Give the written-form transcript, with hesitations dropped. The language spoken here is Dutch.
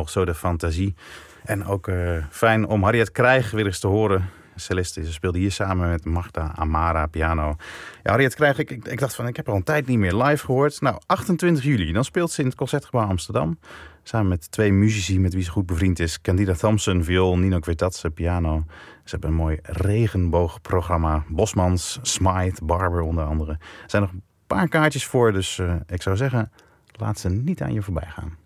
nog zo de fantasie. En ook fijn om Harriet Krijg weer eens te horen. Celliste, ze speelde hier samen met Magda Amara, piano. Ja, Harriet Krijg, ik dacht van, ik heb al een tijd niet meer live gehoord. Nou, 28 juli, dan speelt ze in het Concertgebouw Amsterdam. Samen met 2 muzici met wie ze goed bevriend is. Candida Thompson, viool, Nino Kwitatse, piano. Ze hebben een mooi regenboogprogramma. Bosmans, Smythe, Barber onder andere. Er zijn nog een paar kaartjes voor, dus ik zou zeggen, laat ze niet aan je voorbij gaan.